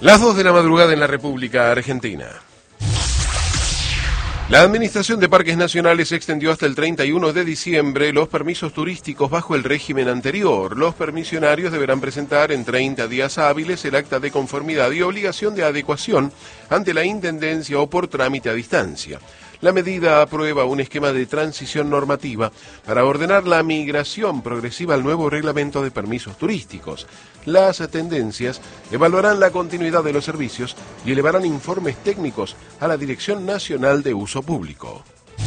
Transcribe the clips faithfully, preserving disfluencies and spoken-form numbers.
Las dos de la madrugada en la República Argentina. La Administración de Parques Nacionales extendió hasta el treinta y uno de diciembre los permisos turísticos bajo el régimen anterior. Los permisionarios deberán presentar en treinta días hábiles el acta de conformidad y obligación de adecuación ante la Intendencia o por trámite a distancia. La medida aprueba un esquema de transición normativa para ordenar la migración progresiva al nuevo reglamento de permisos turísticos. Las tendencias evaluarán la continuidad de los servicios y elevarán informes técnicos a la Dirección Nacional de Uso Público.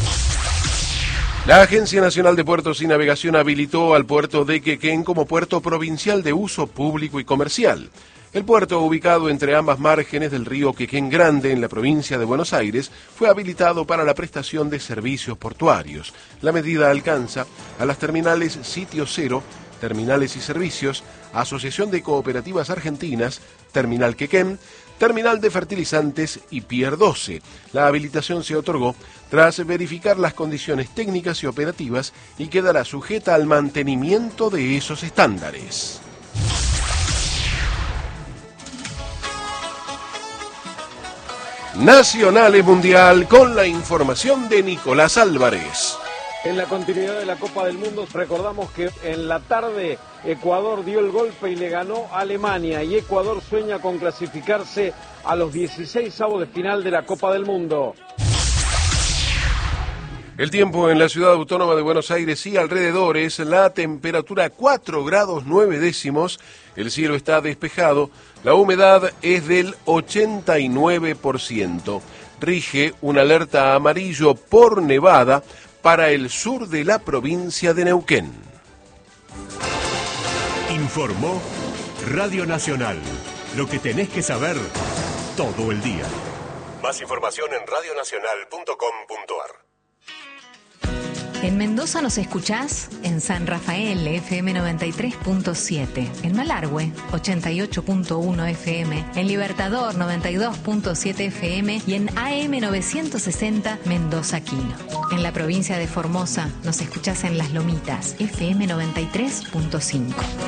La Agencia Nacional de Puertos y Navegación habilitó al puerto de Quequén como puerto provincial de uso público y comercial. El puerto, ubicado entre ambas márgenes del río Quequén Grande en la provincia de Buenos Aires, fue habilitado para la prestación de servicios portuarios. La medida alcanza a las terminales Sitio Cero, Terminales y Servicios, Asociación de Cooperativas Argentinas, Terminal Quequén, Terminal de Fertilizantes y Pier doce. La habilitación se otorgó tras verificar las condiciones técnicas y operativas y quedará sujeta al mantenimiento de esos estándares. Nacional y Mundial con la información de Nicolás Álvarez. En la continuidad de la Copa del Mundo, recordamos que en la tarde Ecuador dio el golpe y le ganó a Alemania, y Ecuador sueña con clasificarse a los dieciseisavos de final de la Copa del Mundo. El tiempo en la ciudad autónoma de Buenos Aires y alrededores, la temperatura cuatro grados nueve décimos, el cielo está despejado, la humedad es del ochenta y nueve por ciento. Rige una alerta amarillo por nevada para el sur de la provincia de Neuquén. Informó Radio Nacional, lo que tenés que saber todo el día. Más información en radio nacional punto com punto ar. En Mendoza nos escuchás en San Rafael, F M noventa y tres punto siete, en Malargüe, ochenta y ocho punto uno F M, en Libertador, noventa y dos punto siete F M y en A M novecientos sesenta Mendoza Quino. En la provincia de Formosa nos escuchás en Las Lomitas, F M noventa y tres punto cinco.